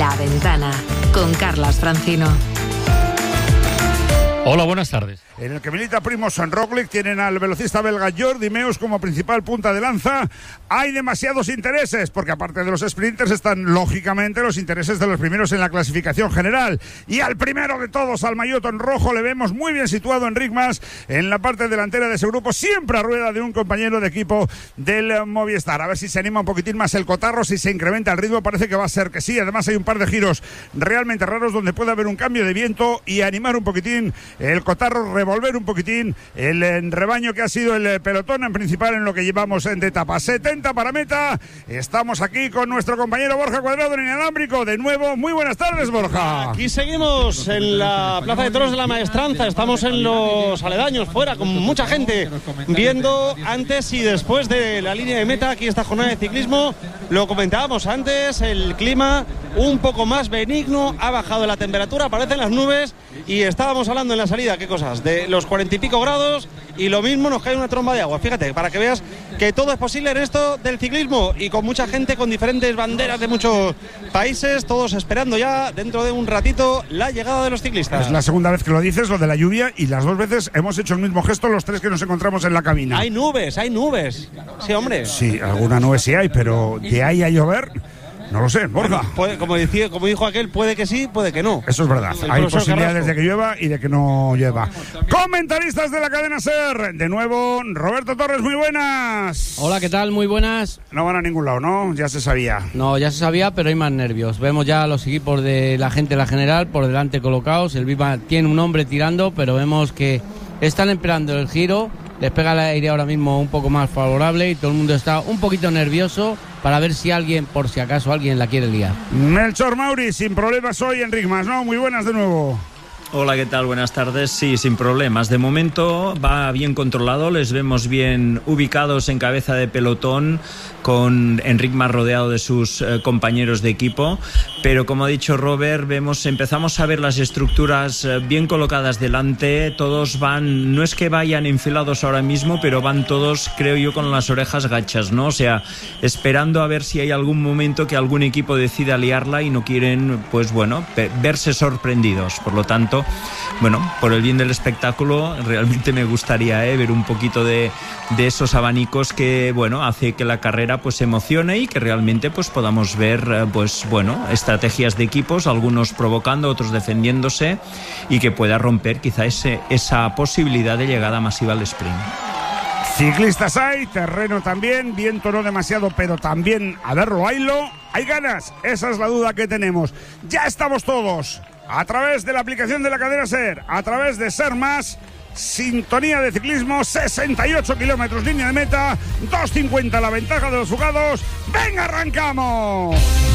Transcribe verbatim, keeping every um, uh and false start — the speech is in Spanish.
La Ventana, con Carlas Francino. Hola, buenas tardes. En el que milita Primož Roglič tienen al velocista belga Jordi Meeus como principal punta de lanza. Hay demasiados intereses, porque aparte de los sprinters están lógicamente los intereses de los primeros en la clasificación general. Y al primero de todos, al maillot en rojo, le vemos muy bien situado Enric Mas en la parte delantera de ese grupo, siempre a rueda de un compañero de equipo del Movistar. A ver si se anima un poquitín más el cotarro, si se incrementa el ritmo, parece que va a ser que sí. Además hay un par de giros realmente raros donde puede haber un cambio de viento y animar un poquitín el cotarro, revolver un poquitín el, el rebaño que ha sido el pelotón en principal en lo que llevamos en de etapa. setenta para meta. Estamos aquí con nuestro compañero Borja Cuadrado en Inalámbrico. De nuevo, muy buenas tardes, Borja. Aquí seguimos en la Plaza de Toros de la Maestranza. Estamos en los aledaños, fuera, con mucha gente viendo antes y después de la línea de meta aquí esta jornada de ciclismo. Lo comentábamos antes, el clima un poco más benigno, ha bajado la temperatura, aparecen las nubes y estábamos hablando en la salida, qué cosas, de los cuarenta y pico grados, y lo mismo nos cae una tromba de agua. Fíjate, para que veas que todo es posible en esto del ciclismo, y con mucha gente con diferentes banderas de muchos países, todos esperando ya dentro de un ratito la llegada de los ciclistas. Es la segunda vez que lo dices, lo de la lluvia, y las dos veces hemos hecho el mismo gesto los tres que nos encontramos en la cabina. Hay nubes, hay nubes. Sí, hombre. Sí, alguna nube sí hay, pero de ahí a llover, no lo sé, Borja. Bueno, puede, como, decía, como dijo aquel, puede que sí, puede que no. Eso es verdad. El Hay profesor posibilidades Carrasco. de que llueva y de que no llueva. Comentaristas de la cadena SER. De nuevo, Roberto Torres, muy buenas. Hola, ¿qué tal? Muy buenas. No van a ningún lado, ¿no? Ya se sabía. No, ya se sabía, pero hay más nervios. Vemos ya los equipos de la gente de la general por delante colocados. El Viva tiene un hombre tirando, pero vemos que están esperando el giro. Les pega el aire ahora mismo un poco más favorable y todo el mundo está un poquito nervioso para ver si alguien, por si acaso alguien la quiere liar. Melchor Mauri, sin problemas hoy, Enric Mas, ¿no? Muy buenas de nuevo. Hola, ¿qué tal? Buenas tardes. Sí, sin problemas. De momento va bien controlado, les vemos bien ubicados en cabeza de pelotón, con Enric Mas rodeado de sus eh, compañeros de equipo, pero como ha dicho Robert, vemos, empezamos a ver las estructuras eh, bien colocadas delante. Todos van, no es que vayan enfilados ahora mismo, pero van todos, creo yo, con las orejas gachas, ¿no? O sea, esperando a ver si hay algún momento que algún equipo decida liarla y no quieren, pues bueno, verse sorprendidos. Por lo tanto, bueno, por el bien del espectáculo, realmente me gustaría eh, ver un poquito de, de esos abanicos que, bueno, hace que la carrera pues se emocione y que realmente pues podamos ver, eh, pues bueno, estrategias de equipos, algunos provocando, otros defendiéndose, y que pueda romper quizá ese, esa posibilidad de llegada masiva al sprint. Ciclistas hay, terreno también, viento no demasiado, pero también, a verlo, haylo, hay ganas, esa es la duda que tenemos. Ya estamos todos a través de la aplicación de la cadena SER, a través de SER Más, sintonía de ciclismo, sesenta y ocho kilómetros, línea de meta, dos cincuenta la ventaja de los jugados. ¡Venga, arrancamos!